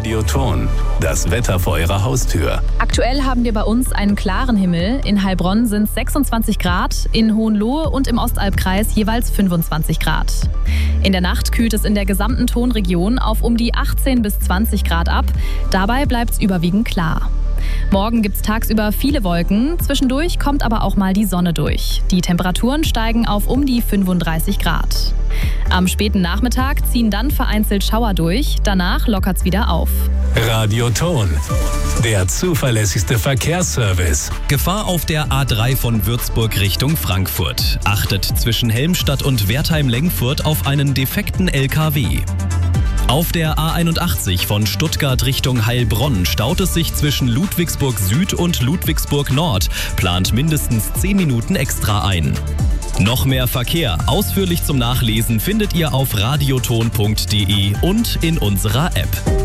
Radioton, das Wetter vor Ihrer Haustür. Aktuell haben wir bei uns einen klaren Himmel. In Heilbronn sind es 26 Grad, in Hohenlohe und im Ostalbkreis jeweils 25 Grad. In der Nacht kühlt es in der gesamten Tonregion auf um die 18 bis 20 Grad ab. Dabei bleibt es überwiegend klar. Morgen gibt es tagsüber viele Wolken, zwischendurch kommt aber auch mal die Sonne durch. Die Temperaturen steigen auf um die 35 Grad. Am späten Nachmittag ziehen dann vereinzelt Schauer durch, danach lockert es wieder auf. Radioton, der zuverlässigste Verkehrsservice. Gefahr auf der A3 von Würzburg Richtung Frankfurt. Achtet zwischen Helmstadt und Wertheim-Lengfurt auf einen defekten LKW. Auf der A81 von Stuttgart Richtung Heilbronn staut es sich zwischen Ludwigsburg Süd und Ludwigsburg Nord. Plant mindestens 10 Minuten extra ein. Noch mehr Verkehr ausführlich zum Nachlesen findet ihr auf radioton.de und in unserer App.